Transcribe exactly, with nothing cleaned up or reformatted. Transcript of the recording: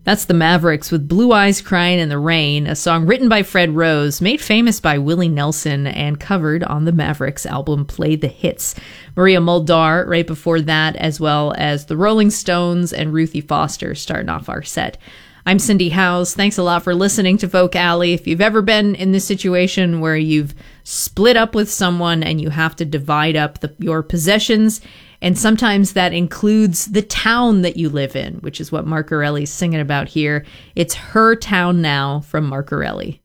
That's the Mavericks with Blue Eyes Crying in the Rain, a song written by Fred Rose, made famous by Willie Nelson, and covered on the Mavericks album Play the Hits. Maria Muldaur right before that, as well as the Rolling Stones and Ruthie Foster starting off our set. I'm Cindy Howes. Thanks a lot for listening to Folk Alley. If you've ever been in this situation where you've split up with someone and you have to divide up the, your possessions, and sometimes that includes the town that you live in, which is what Marcarelli's singing about here. It's Her Town Now from Marcarelli.